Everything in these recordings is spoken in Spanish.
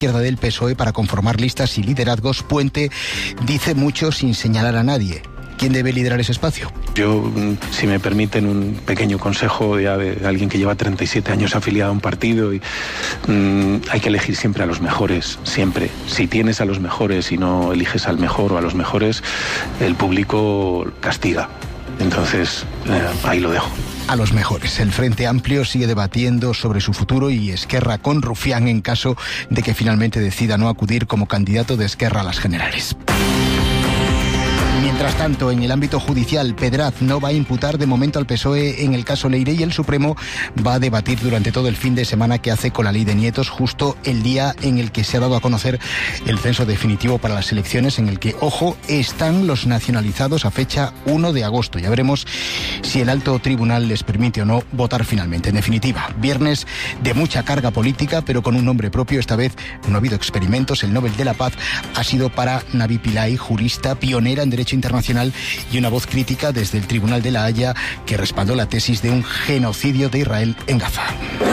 izquierda del PSOE para conformar listas y liderazgos. Puente dice mucho sin señalar a nadie. ¿Quién debe liderar ese espacio? Yo, si me permiten un pequeño consejo ya de alguien que lleva 37 años afiliado a un partido, y hay que elegir siempre a los mejores, siempre. Si tienes a los mejores y no eliges al mejor o a los mejores, el público castiga. Entonces, ahí lo dejo. A los mejores. El Frente Amplio sigue debatiendo sobre su futuro y Esquerra con Rufián en caso de que finalmente decida no acudir como candidato de Esquerra a las generales. Mientras tanto, en el ámbito judicial, Pedraz no va a imputar de momento al PSOE en el caso Leire y el Supremo va a debatir durante todo el fin de semana qué hace con la ley de nietos, justo el día en el que se ha dado a conocer el censo definitivo para las elecciones, en el que, ojo, están los nacionalizados a fecha 1 de agosto. Ya veremos si el alto tribunal les permite o no votar finalmente. En definitiva, viernes de mucha carga política, pero con un nombre propio. Esta vez no ha habido experimentos. El Nobel de la Paz ha sido para Navi Pillay, jurista pionera en derecho internacional y una voz crítica desde el Tribunal de la Haya que respaldó la tesis de un genocidio de Israel en Gaza.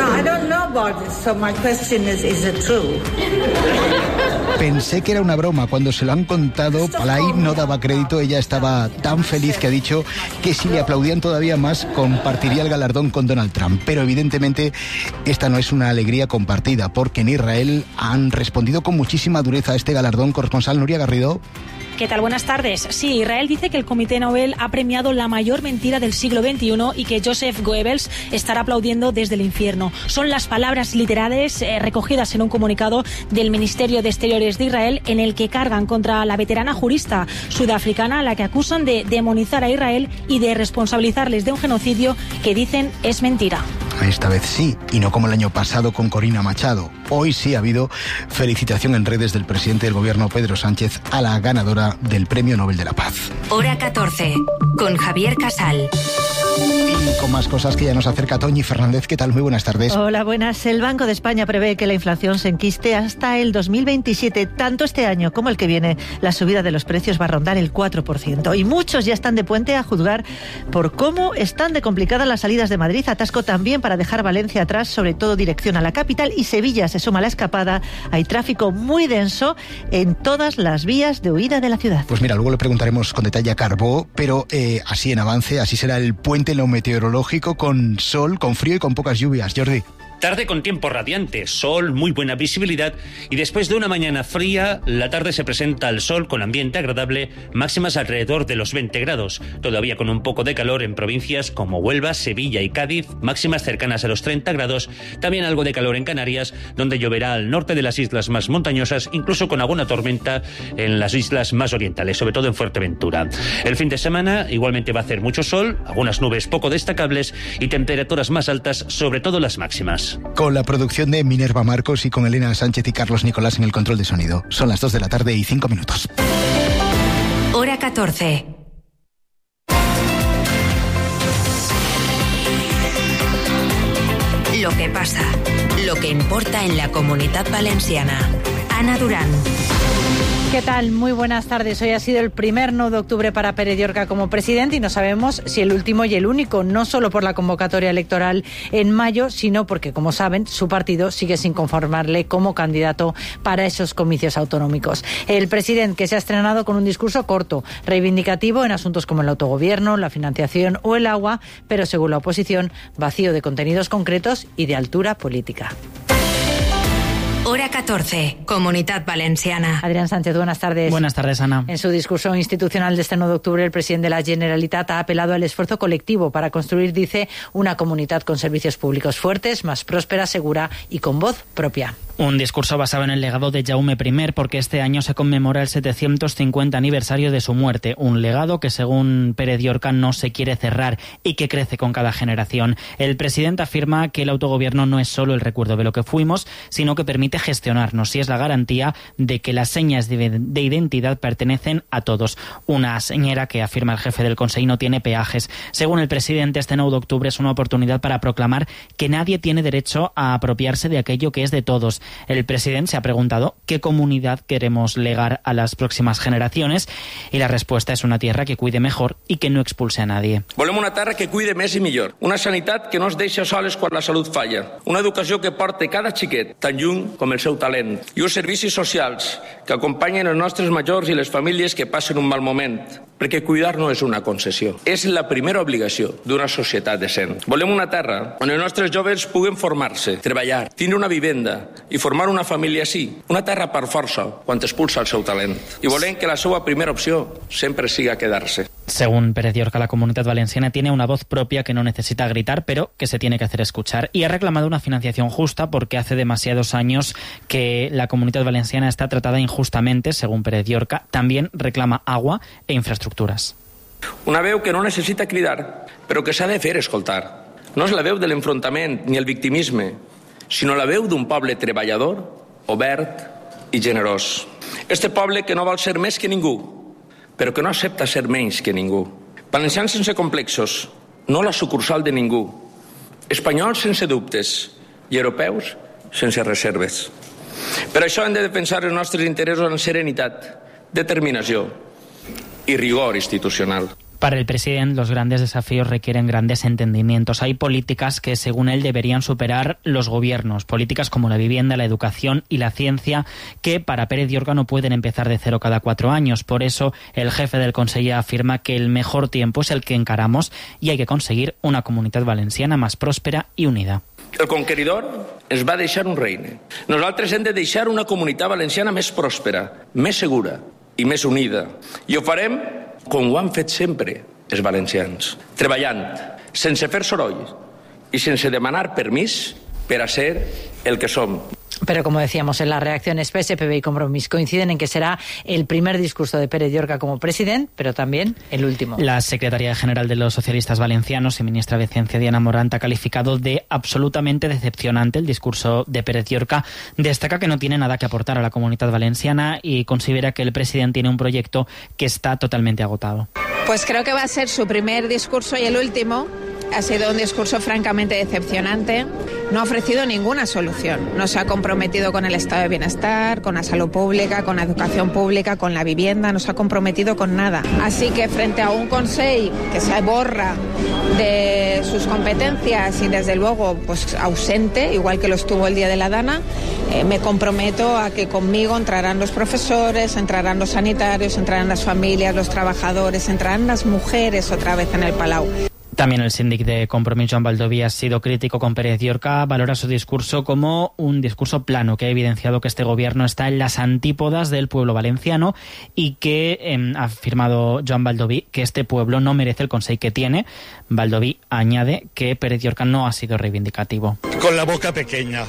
Pensé que era una broma. Cuando se lo han contado, Pillay no daba crédito. Ella estaba tan feliz que ha dicho que si le aplaudían todavía más, compartiría el galardón con Donald Trump. Pero evidentemente esta no es una alegría compartida, porque en Israel han respondido con muchísima dureza a este galardón. Corresponsal Nuria Garrido. ¿Qué tal? Buenas tardes. Sí, Israel dice que el Comité Nobel ha premiado la mayor mentira del siglo XXI y que Joseph Goebbels estará aplaudiendo desde el infierno. Son las palabras literales recogidas en un comunicado del Ministerio de Exteriores de Israel en el que cargan contra la veterana jurista sudafricana a la que acusan de demonizar a Israel y de responsabilizarles de un genocidio que dicen es mentira. Esta vez sí, y no como el año pasado con Corina Machado. Hoy sí ha habido felicitación en redes del presidente del gobierno, Pedro Sánchez, a la ganadora del Premio Nobel de la Paz. Hora 14, con Javier Casal. Y con más cosas que ya nos acerca Toñi Fernández. ¿Qué tal? Muy buenas tardes. Hola, buenas. El Banco de España prevé que la inflación se enquiste hasta el 2027. Tanto este año como el que viene, la subida de los precios va a rondar el 4%. Y muchos ya están de puente a juzgar por cómo están de complicadas las salidas de Madrid. Atasco también para dejar Valencia atrás, sobre todo dirección a la capital. Y Sevilla se suma a la escapada. Hay tráfico muy denso en todas las vías de huida de la ciudad. Pues mira, luego le preguntaremos con detalle a Carbó, pero así en avance, así será el puente en lo meteorológico, con sol, con frío y con pocas lluvias. Jordi. Tarde con tiempo radiante, sol, muy buena visibilidad y después de una mañana fría, la tarde se presenta el sol con ambiente agradable, máximas alrededor de los 20 grados, todavía con un poco de calor en provincias como Huelva, Sevilla y Cádiz, máximas cercanas a los 30 grados, también algo de calor en Canarias, donde lloverá al norte de las islas más montañosas, incluso con alguna tormenta en las islas más orientales, sobre todo en Fuerteventura. El fin de semana igualmente va a hacer mucho sol, algunas nubes poco destacables y temperaturas más altas, sobre todo las máximas. Con la producción de Minerva Marcos y con Elena Sánchez y Carlos Nicolás en el control de sonido. Son las 2 de la tarde y 5 minutos. Hora 14. Lo que pasa, lo que importa en la Comunitat Valenciana. Ana Durán. ¿Qué tal? Muy buenas tardes. Hoy ha sido el primer 9 de octubre para Pere Llorca como presidente y no sabemos si el último y el único, no solo por la convocatoria electoral en mayo, sino porque, como saben, su partido sigue sin conformarle como candidato para esos comicios autonómicos. El presidente, que se ha estrenado con un discurso corto, reivindicativo en asuntos como el autogobierno, la financiación o el agua, pero según la oposición, vacío de contenidos concretos y de altura política. Hora 14, Comunitat Valenciana. Adrián Sánchez, buenas tardes. Buenas tardes, Ana. En su discurso institucional de este 9 de octubre, el presidente de la Generalitat ha apelado al esfuerzo colectivo para construir, dice, una comunidad con servicios públicos fuertes, más próspera, segura y con voz propia. Un discurso basado en el legado de Jaume I, porque este año se conmemora el 750 aniversario de su muerte. Un legado que, según Pere Llorca, no se quiere cerrar y que crece con cada generación. El presidente afirma que el autogobierno no es solo el recuerdo de lo que fuimos, sino que permite gestionarnos y es la garantía de que las señas de identidad pertenecen a todos. Una señera que, afirma el jefe del Consell, no tiene peajes. Según el presidente, este 9 de octubre es una oportunidad para proclamar que nadie tiene derecho a apropiarse de aquello que es de todos. El presidente se ha preguntado qué comunidad queremos legar a las próximas generaciones y la respuesta es una tierra que cuide mejor y que no expulse a nadie. Volem una terra que cuide més i millor, una sanitat que no es deixa soles quan la salut falla, una educació que porte cada xiquet tan lluny com el seu talent i uns servicis socials que acompanyen els nostres majors i les famílies que passen un mal moment, perquè cuidar no és una concessió, és la primera obligació d'una societat decent. Volem una terra on els nostres joves puguen formar-se, treballar, tindre una vivenda i formar una família així, una terra per força quan expulsa el seu talent. I volem que la seva primera opció sempre siga quedar-se. Según Pérez Llorca, la Comunidad Valenciana tiene una voz propia que no necesita gritar, pero que se tiene que hacer escuchar. Y ha reclamado una financiación justa porque hace demasiados años que la Comunidad Valenciana está tratada injustamente, según Pérez Llorca. También reclama agua e infraestructuras. Una veu que no necessita cridar, però que s'ha de fer escoltar. No és la veu de l'enfrontament ni el victimisme, sinó la veu d'un poble treballador, obert i generós. Este poble que no vol ser més que ningú, però que no accepta ser menys que ningú. Valencians sense complexos, no la sucursal de ningú. Espanyols sense dubtes i europeus sense reserves. Per això hem de defensar els nostres interessos amb serenitat, determinació y rigor institucional. Para el presidente, los grandes desafíos requieren grandes entendimientos. Hay políticas que, según él, deberían superar los gobiernos. Políticas como la vivienda, la educación y la ciencia, que para Pérez Llorca no pueden empezar de cero cada 4 años. Por eso, el jefe del Consejo afirma que el mejor tiempo es el que encaramos y hay que conseguir una comunitat valenciana más próspera y unida. El conqueridor ens va deixar un regne. Nosaltres hem de deixar una comunitat valenciana més pròspera, més segura i més unida. I ho farem com ho han fet sempre els valencians, treballant, sense fer soroll i sense demanar permís per a ser el que som. Pero como decíamos, en las reacciones PSPV y Compromís coinciden en que será el primer discurso de Pérez Llorca como presidente, pero también el último. La secretaria general de los socialistas valencianos y ministra de Ciencia, Diana Morant, ha calificado de absolutamente decepcionante el discurso de Pérez Llorca. Destaca que no tiene nada que aportar a la comunidad valenciana y considera que el presidente tiene un proyecto que está totalmente agotado. Pues creo que va a ser su primer discurso y el último. Ha sido un discurso francamente decepcionante. No ha ofrecido ninguna solución. No se ha comprometido con el estado de bienestar, con la salud pública, con la educación pública, con la vivienda. No se ha comprometido con nada. Así que frente a un Consell que se borra de sus competencias y desde luego pues ausente, igual que lo estuvo el día de la Dana, me comprometo a que conmigo entrarán los profesores, entrarán los sanitarios, entrarán las familias, los trabajadores, entrarán las mujeres otra vez en el Palau. También el síndic de Compromís, Joan Baldoví, ha sido crítico con Pérez Llorca. Valora su discurso como un discurso plano que ha evidenciado que este gobierno está en las antípodas del pueblo valenciano y que ha afirmado Joan Baldoví que este pueblo no merece el Consell que tiene. Baldoví añade que Pérez Llorca no ha sido reivindicativo. Con la boca pequeña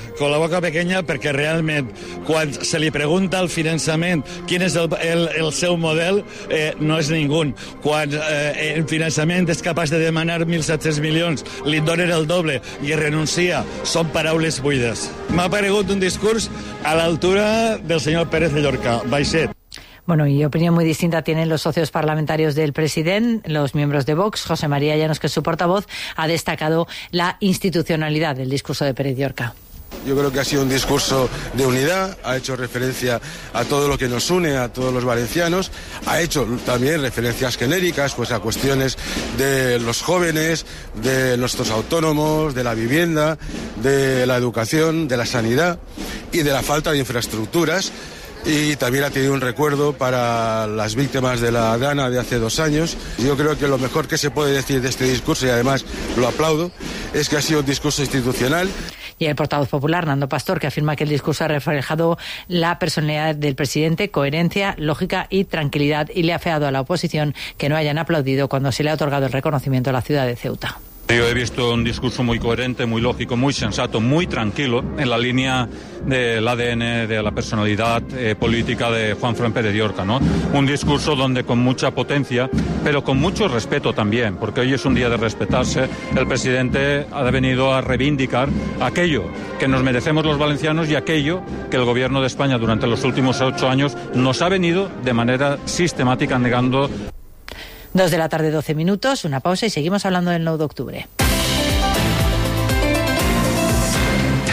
perquè realment quan se li pregunta al finançament quin és el seu model, no és ningú. Quan el finançament és capaç de demanar 1.700 milions, li donen el doble i renuncia, són paraules buides. M'ha paregut un discurs a l'altura del senyor Pérez Llorca, baixet. Bueno, y opinión muy distinta tienen los socios parlamentarios del presidente, los miembros de Vox. José María Llanos, que es su portavoz, ha destacado la institucionalidad del discurso de Pérez Llorca. Yo creo que ha sido un discurso de unidad, ha hecho referencia a todo lo que nos une, a todos los valencianos, ha hecho también referencias genéricas pues a cuestiones de los jóvenes, de nuestros autónomos, de la vivienda, de la educación, de la sanidad y de la falta de infraestructuras. Y también ha tenido un recuerdo para las víctimas de la Dana de hace 2 años. Yo creo que lo mejor que se puede decir de este discurso, y además lo aplaudo, es que ha sido un discurso institucional. Y el portavoz popular, Nando Pastor, que afirma que el discurso ha reflejado la personalidad del presidente, coherencia, lógica y tranquilidad, y le ha afeado a la oposición que no hayan aplaudido cuando se le ha otorgado el reconocimiento a la ciudad de Ceuta. Yo he visto un discurso muy coherente, muy lógico, muy sensato, muy tranquilo, en la línea del ADN, de la personalidad política de Juanfran Pérez Llorca, ¿no? Un discurso donde con mucha potencia, pero con mucho respeto también, porque hoy es un día de respetarse. El presidente ha venido a reivindicar aquello que nos merecemos los valencianos y aquello que el gobierno de España durante los últimos 8 años nos ha venido de manera sistemática negando. 2 de la tarde, 12 minutos, una pausa y seguimos hablando del 9 de octubre.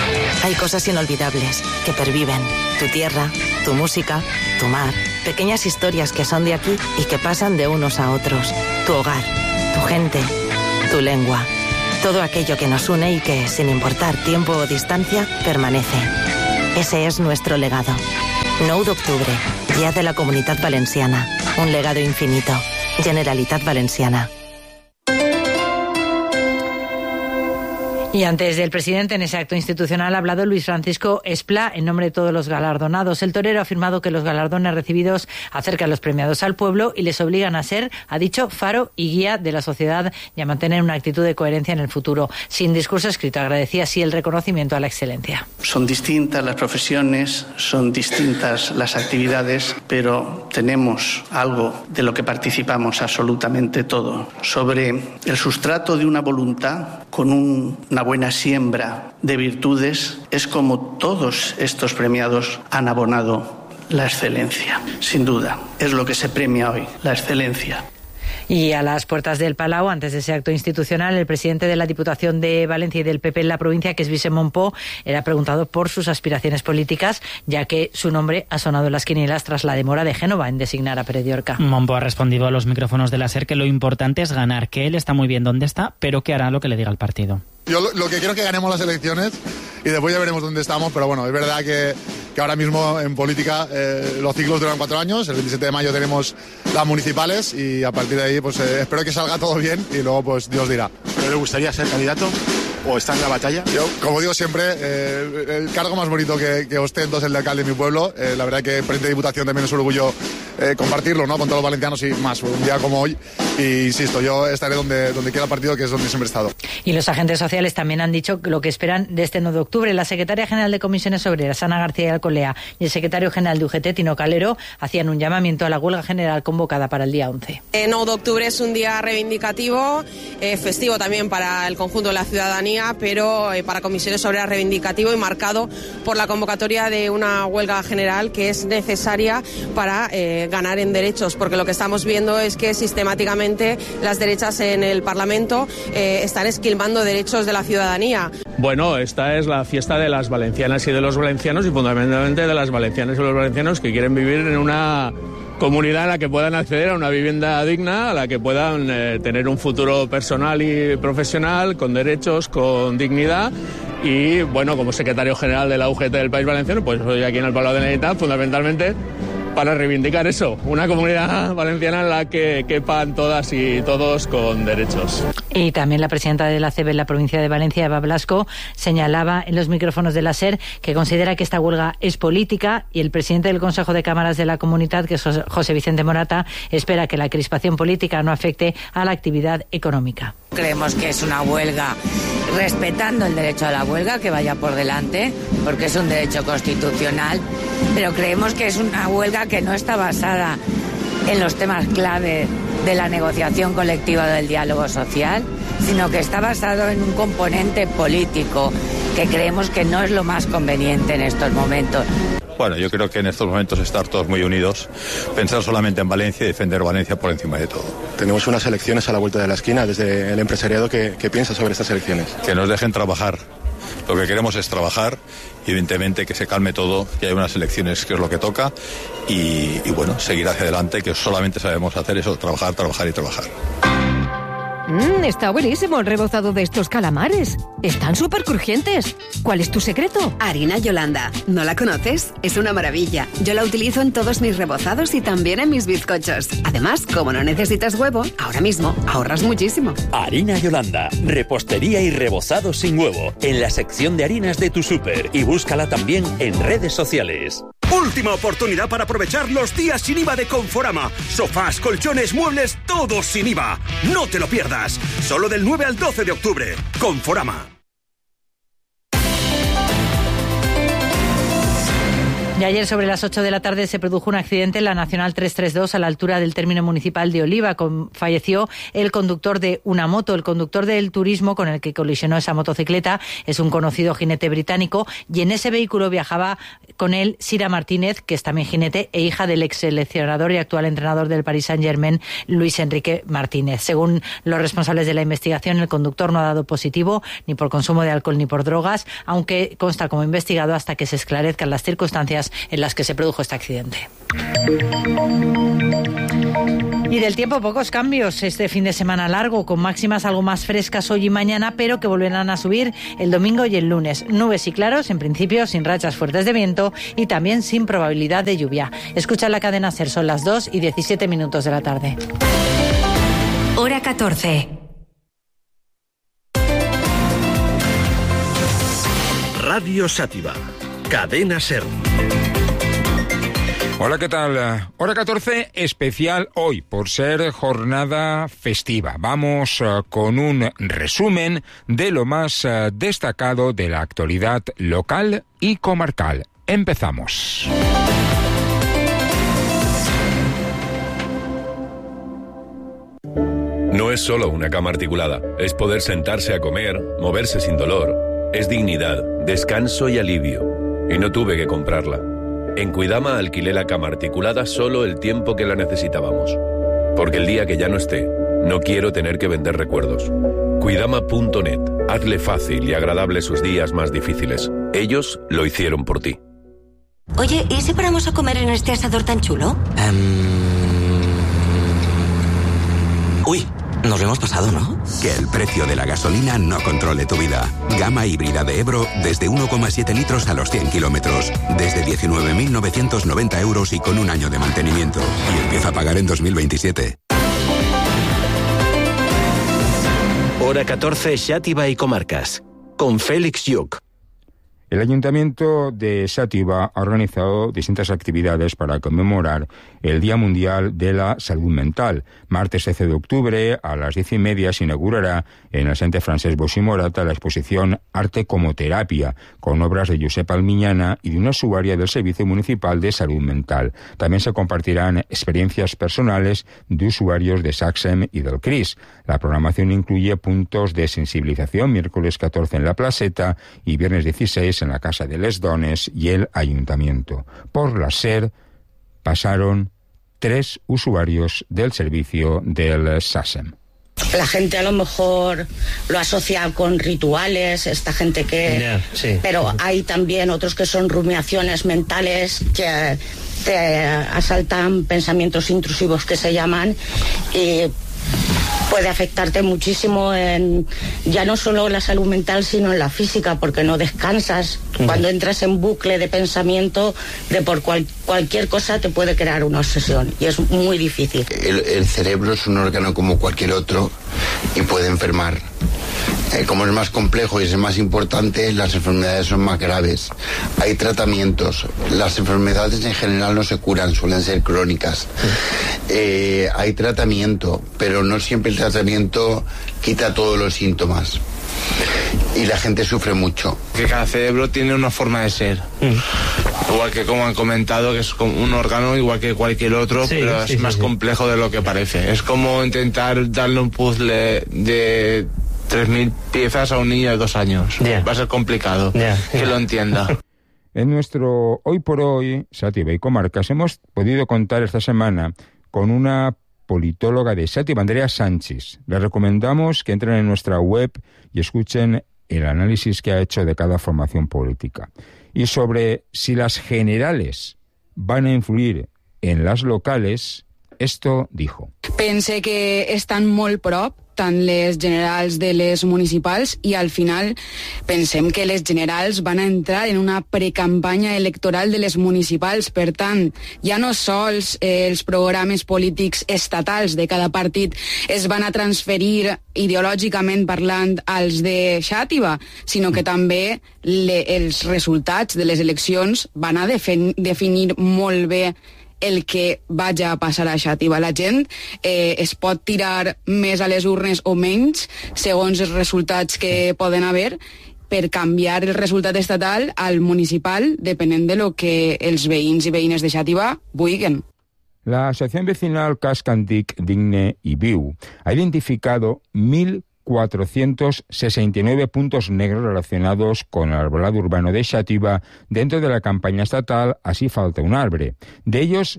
Hay cosas inolvidables que perviven. Tu tierra, tu música, tu mar. Pequeñas historias que son de aquí y que pasan de unos a otros. Tu hogar, tu gente, tu lengua. Todo aquello que nos une y que, sin importar tiempo o distancia, permanece. Ese es nuestro legado. 9 d'octubre, Día de la Comunitat Valenciana. Un legado infinito. Generalitat Valenciana. Y antes del presidente, en ese acto institucional, ha hablado Luis Francisco Esplá en nombre de todos los galardonados. El torero ha afirmado que los galardones recibidos acercan a los premiados al pueblo y les obligan a ser, ha dicho, faro y guía de la sociedad y a mantener una actitud de coherencia en el futuro. Sin discurso escrito, agradecía así el reconocimiento a la excelencia. Son distintas las profesiones, son distintas las actividades, pero tenemos algo de lo que participamos absolutamente todo. Sobre el sustrato de una voluntad con una buena siembra de virtudes, es como todos estos premiados han abonado la excelencia. Sin duda, es lo que se premia hoy, la excelencia. Y a las puertas del Palau, antes de ese acto institucional, el presidente de la Diputación de Valencia y del PP en la provincia, que es Vicent Montpó, era preguntado por sus aspiraciones políticas, ya que su nombre ha sonado en las quinielas tras la demora de Génova en designar a Pere Llorca. Montpó ha respondido a los micrófonos de la SER que lo importante es ganar, que él está muy bien donde está, pero que hará lo que le diga el partido. Yo lo que quiero es que ganemos las elecciones y después ya veremos dónde estamos, pero bueno, es verdad que ahora mismo en política los ciclos duran 4 años, el 27 de mayo tenemos las municipales y a partir de ahí pues espero que salga todo bien y luego pues Dios dirá. ¿Pero le gustaría ser candidato o está en la batalla? Yo, como digo siempre, el cargo más bonito que ostento es el de alcalde de mi pueblo. La verdad que Presidente de Diputación también es un orgullo compartirlo, ¿no?, con todos los valencianos y más un día como hoy. Y insisto, yo estaré donde quiera el partido, que es donde siempre he estado. Y los agentes sociales también han dicho lo que esperan de este 9 de octubre. La secretaria general de Comisiones Obreras, Ana García Alcolea, y el secretario general de UGT, Tino Calero, hacían un llamamiento a la huelga general convocada para el día 11. El 9 de octubre es un día reivindicativo, festivo también para el conjunto de la ciudadanía, pero para Comisiones Obreras reivindicativo y marcado por la convocatoria de una huelga general que es necesaria para ganar en derechos, porque lo que estamos viendo es que sistemáticamente las derechas en el Parlamento están esquilmando derechos de la ciudadanía. Bueno, esta es la fiesta de las valencianas y de los valencianos y fundamentalmente de las valencianas y los valencianos que quieren vivir en una comunidad en la que puedan acceder a una vivienda digna, a la que puedan tener un futuro personal y profesional, con derechos, con dignidad. Y bueno, como secretario general de la UGT del País Valenciano, pues estoy aquí en el Palau de la Generalitat fundamentalmente para reivindicar eso, una comunidad valenciana en la que quepan todas y todos con derechos. Y también la presidenta de la CEB en la provincia de Valencia, Eva Blasco, señalaba en los micrófonos de la SER que considera que esta huelga es política y el presidente del Consejo de Cámaras de la Comunidad, que es José Vicente Morata, espera que la crispación política no afecte a la actividad económica. Creemos que es una huelga respetando el derecho a la huelga, que vaya por delante, porque es un derecho constitucional, pero creemos que es una huelga que no está basada en los temas clave de la negociación colectiva del diálogo social, sino que está basado en un componente político que creemos que no es lo más conveniente en estos momentos. Bueno, yo creo que en estos momentos estar todos muy unidos, pensar solamente en Valencia y defender Valencia por encima de todo. Tenemos unas elecciones a la vuelta de la esquina. Desde el empresariado, ¿qué piensa sobre estas elecciones? Que nos dejen trabajar. Lo que queremos es trabajar, evidentemente que se calme todo, que haya unas elecciones, que es lo que toca, y bueno, seguir hacia adelante, que solamente sabemos hacer eso, trabajar, trabajar y trabajar. Está buenísimo el rebozado de estos calamares. Están súper crujientes. ¿Cuál es tu secreto? Harina Yolanda. ¿No la conoces? Es una maravilla. Yo la utilizo en todos mis rebozados y también en mis bizcochos. Además, como no necesitas huevo, ahora mismo ahorras muchísimo. Harina Yolanda. Repostería y rebozado sin huevo. En la sección de harinas de tu súper. Y búscala también en redes sociales. Última oportunidad para aprovechar los días sin IVA de Conforama. Sofás, colchones, muebles, todos sin IVA. No te lo pierdas. Solo del 9 al 12 de octubre. Conforama. Y ayer sobre las 8 de la tarde se produjo un accidente en la Nacional 332 a la altura del término municipal de Oliva. Falleció el conductor de una moto. El conductor del turismo con el que colisionó esa motocicleta es un conocido jinete británico y en ese vehículo viajaba con él Sira Martínez, que es también jinete e hija del ex seleccionador y actual entrenador del Paris Saint-Germain, Luis Enrique Martínez. Según los responsables de la investigación, el conductor no ha dado positivo ni por consumo de alcohol ni por drogas, aunque consta como investigado hasta que se esclarezcan las circunstancias en las que se produjo este accidente. Y del tiempo, pocos cambios este fin de semana largo, con máximas algo más frescas hoy y mañana, pero que volverán a subir el domingo y el lunes. Nubes y claros, en principio sin rachas fuertes de viento y también sin probabilidad de lluvia. Escucha la cadena SER, son las 2:17 de la tarde. Hora 14. Radio Sátiva, cadena SER. Hola, ¿qué tal? Hora 14 especial hoy, por ser jornada festiva. Vamos con un resumen de lo más destacado de la actualidad local y comarcal. Empezamos. No es solo una cama articulada, es poder sentarse a comer, moverse sin dolor. Es dignidad, descanso y alivio. Y no tuve que comprarla. En Cuidama alquilé la cama articulada solo el tiempo que la necesitábamos. Porque el día que ya no esté, no quiero tener que vender recuerdos. Cuidama.net. Hazle fácil y agradable sus días más difíciles. Ellos lo hicieron por ti. Oye, ¿y si paramos a comer en este asador tan chulo? Uy, nos lo hemos pasado, ¿no? Que el precio de la gasolina no controle tu vida. Gama híbrida de Ebro desde 1,7 litros a los 100 kilómetros. Desde 19.990 euros y con un año de mantenimiento. Y empieza a pagar en 2027. Hora 14, Xàtiva y comarcas. Con Félix Lluc. El Ayuntamiento de Xàtiva ha organizado distintas actividades para conmemorar el Día Mundial de la Salud Mental. Martes 13 de octubre a las 10:30 se inaugurará en el Centre Francesc Boix i Morat la exposición Arte como Terapia, con obras de Josep Almiñana y de una usuaria del Servicio Municipal de Salud Mental. También se compartirán experiencias personales de usuarios de SACSEM y del CRIS. La programación incluye puntos de sensibilización, miércoles 14 en la Placeta y viernes 16 en la Casa de les Dones y el Ayuntamiento. Por la SER pasaron 3 usuarios del servicio del SACSEM. La gente a lo mejor lo asocia con rituales, esta gente que... Yeah, sí. Pero hay también otros que son rumiaciones mentales que te asaltan, pensamientos intrusivos que se llaman, y puede afectarte muchísimo en ya no solo la salud mental, sino en la física, porque no descansas. Cuando entras en bucle de pensamiento de por cualquier cosa te puede crear una obsesión y es muy difícil. El cerebro es un órgano como cualquier otro y puede enfermar. Como es más complejo y es más importante, las enfermedades son más graves. Hay tratamientos. Las enfermedades en general no se curan, suelen ser crónicas. Hay tratamiento, pero no siempre el tratamiento quita todos los síntomas. Y la gente sufre mucho. Que cada cerebro tiene una forma de ser. Igual que, como han comentado, que es como un órgano igual que cualquier otro, sí, pero es más complejo de lo que parece. Es como intentar darle un puzzle de 3.000 piezas a un niño de 2 años. Va a ser complicado que lo entienda. En nuestro Hoy por Hoy, Xàtiva y Comarcas, hemos podido contar esta semana con una politóloga de Xàtiva, Andrea Sánchez. Les recomendamos que entren en nuestra web y escuchen el análisis que ha hecho de cada formación política. Y sobre si las generales van a influir en las locales, esto dijo. Pense que estan molt prop, tant les generals de les municipals, i al final pensem que les generals van a entrar en una precampanya electoral de les municipals. Per tant, ja no sols els programes polítics estatals de cada partit es van a transferir ideològicament parlant als de Xàtiva, sinó que també els resultats de les eleccions van a definir molt bé el que vaja a passar a Xàtiva. La gent es pot tirar més a les urnes o menys segons els resultats que poden haver, per canviar el resultat estatal al municipal, depenent de lo que els veïns i veïnes de Xàtiva vulguin. La Asociación Vecinal Casc Antic, Digne y Viu ha identificado 1.469 puntos negros relacionados con el arbolado urbano de Xàtiva dentro de la campaña estatal Así falta un arbre. De ellos,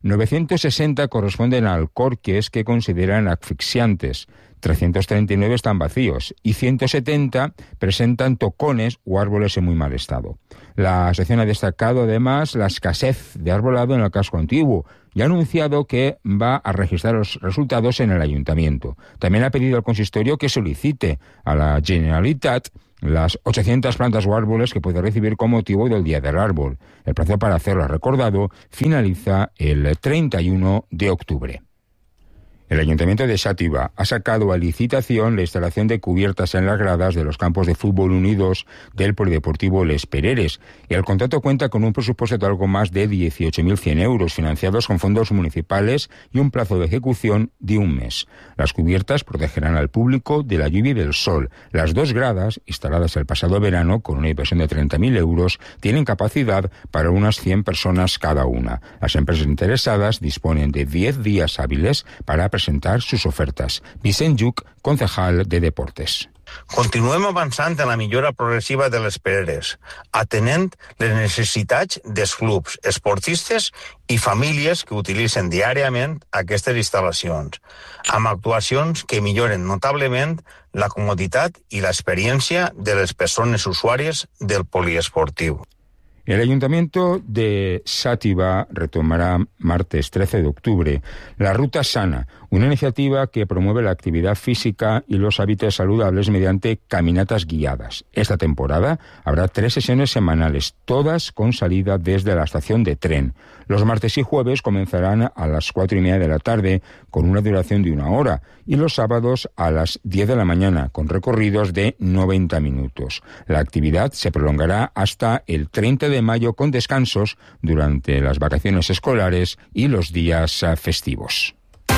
960 corresponden a alcorques que consideran asfixiantes, 339 están vacíos y 170 presentan tocones o árboles en muy mal estado. La asociación ha destacado además la escasez de arbolado en el casco antiguo y ha anunciado que va a registrar los resultados en el ayuntamiento. También ha pedido al consistorio que solicite a la Generalitat las 800 plantas o árboles que puede recibir con motivo del Día del Árbol. El plazo para hacerlo, recordado, finaliza el 31 de octubre. El Ayuntamiento de Xàtiva ha sacado a licitación la instalación de cubiertas en las gradas de los campos de fútbol unidos del Polideportivo Les Pereres. El contrato cuenta con un presupuesto de algo más de 18.100 euros, financiados con fondos municipales y un plazo de ejecución de un mes. Las cubiertas protegerán al público de la lluvia y del sol. Las dos gradas, instaladas el pasado verano con una inversión de 30.000 euros, tienen capacidad para unas 100 personas cada una. Las empresas interesadas disponen de 10 días hábiles para presentar sus ofertas. Vicent Lluc, concejal de Deportes. Continuem avançant en la millora progressiva de les Pereres, atenent les necessitats dels clubs, esportistes i famílies que utilitzen diàriament aquestes instal·lacions, amb actuacions que milloren notablement la comoditat i l'experiència de les persones usuàries del poliesportiu. El Ayuntamiento de Xàtiva retomará martes 13 de octubre la Ruta Sana, una iniciativa que promueve la actividad física y los hábitos saludables mediante caminatas guiadas. Esta temporada habrá 3 sesiones semanales, todas con salida desde la estación de tren. Los martes y jueves comenzarán a las 4:30 de la tarde con una duración de 1 hora y los sábados a las 10 de la mañana con recorridos de 90 minutos. La actividad se prolongará hasta el 30 de mayo con descansos durante las vacaciones escolares y los días festivos.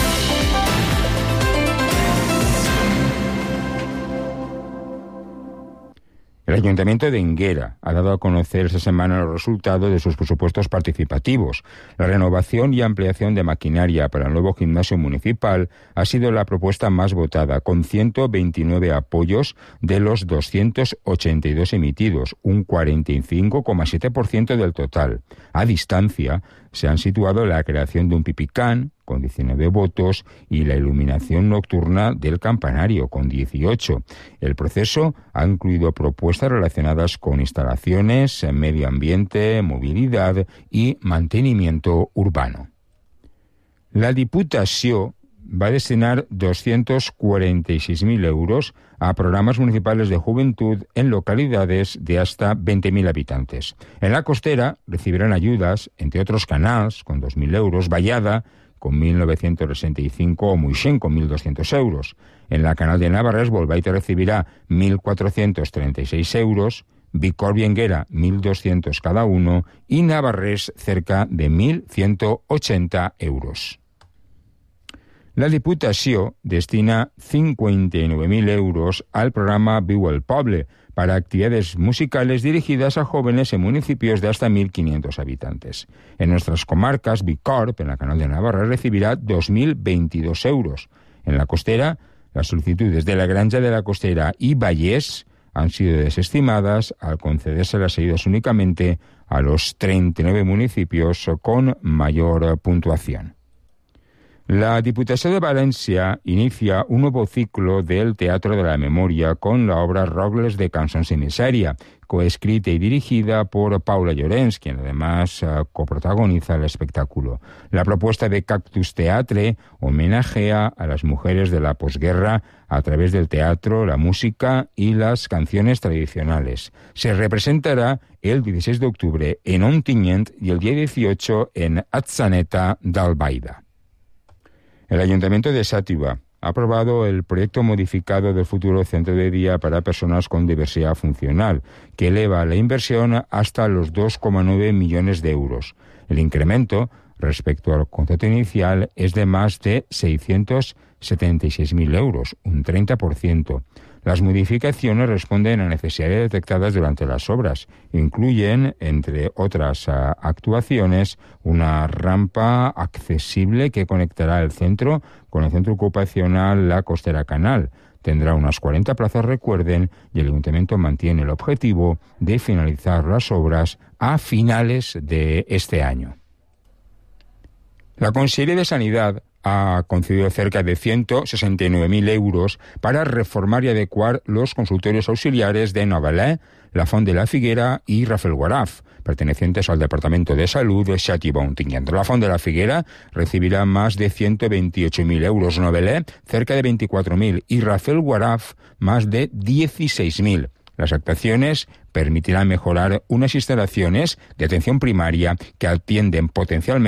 El Ayuntamiento de Enguera ha dado a conocer esta semana los resultados de sus presupuestos participativos. La renovación y ampliación de maquinaria para el nuevo gimnasio municipal ha sido la propuesta más votada, con 129 apoyos de los 282 emitidos, un 45,7% del total. A distancia se han situado la creación de un pipicán, con 19 votos, y la iluminación nocturna del campanario, con 18. El proceso ha incluido propuestas relacionadas con instalaciones, medio ambiente, movilidad y mantenimiento urbano. La Diputació va a destinar 246.000 euros a programas municipales de juventud en localidades de hasta 20.000 habitantes. En la Costera recibirán ayudas, entre otros Canals, con 2.000 euros, Vallada, con 1.965 o Muixén, con 1.200 euros. En la Canal de Navarrés, Bolbaite recibirá 1.436 euros, Bicorb y Enguera 1.200 cada uno y Navarrés cerca de 1.180 euros. La Diputació destina 59.000 euros al programa Viu al Poble para actividades musicales dirigidas a jóvenes en municipios de hasta 1.500 habitantes. En nuestras comarcas, Bicorb, en la Canal de Navarra, recibirá 2.022 euros. En la Costera, las solicitudes de la Granja de la Costera y Vallès han sido desestimadas al concederse las ayudas únicamente a los 39 municipios con mayor puntuación. La Diputació de València inicia un nuevo ciclo del Teatro de la Memoria con la obra Rogles de Cançons i Misèria, coescrita y dirigida por Paula Llorens, quien además coprotagoniza el espectáculo. La propuesta de Cactus Teatre homenajea a las mujeres de la posguerra a través del teatro, la música y las canciones tradicionales. Se representará el 16 de octubre en Ontinyent y el día 18 en Atzeneta d'Albaida. El Ayuntamiento de Xàtiva ha aprobado el proyecto modificado del futuro centro de día para personas con diversidad funcional, que eleva la inversión hasta los 2,9 millones de euros. El incremento respecto al contrato inicial es de más de 676.000 euros, un 30%. Las modificaciones responden a necesidades detectadas durante las obras. Incluyen, entre otras actuaciones, una rampa accesible que conectará el centro con el centro ocupacional La Costera Canal. Tendrá unas 40 plazas, recuerden, y el Ayuntamiento mantiene el objetivo de finalizar las obras a finales de este año. La Conselleria de Sanidad ha concedido cerca de 169.000 euros para reformar y adecuar los consultorios auxiliares de Novelé, La Font de la Figuera y Rafelguaraf, pertenecientes al Departamento de Salud de Châtillon-Ontinyent. La Font de la Figuera recibirá más de 128.000 euros, Novelé cerca de 24.000 y Rafelguaraf más de 16.000. Las actuaciones permitirán mejorar unas instalaciones de atención primaria que atienden potencialmente